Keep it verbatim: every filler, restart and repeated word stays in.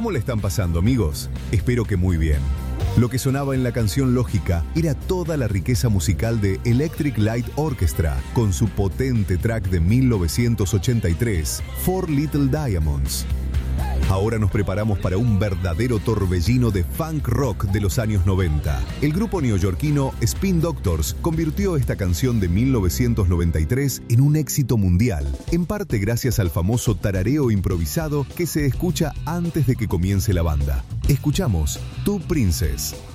¿Cómo le están pasando, amigos? Espero que muy bien. Lo que sonaba en la canción Lógica era toda la riqueza musical de Electric Light Orchestra, con su potente track de mil novecientos ochenta y tres, Four Little Diamonds. Ahora nos preparamos para un verdadero torbellino de funk rock de los años noventa. El grupo neoyorquino Spin Doctors convirtió esta canción de mil novecientos noventa y tres en un éxito mundial, en parte gracias al famoso tarareo improvisado que se escucha antes de que comience la banda. Escuchamos Two Princess.